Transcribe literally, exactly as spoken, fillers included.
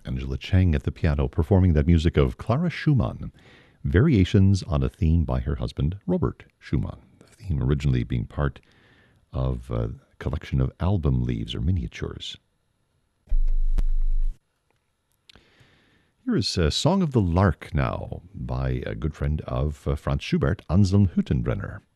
Angela Chang at the piano performing that music of Clara Schumann, variations on a theme by her husband, Robert Schumann. The theme originally being part of a collection of album leaves or miniatures. Here is a Song of the Lark now by a good friend of uh, Franz Schubert, Anselm Hüttenbrenner.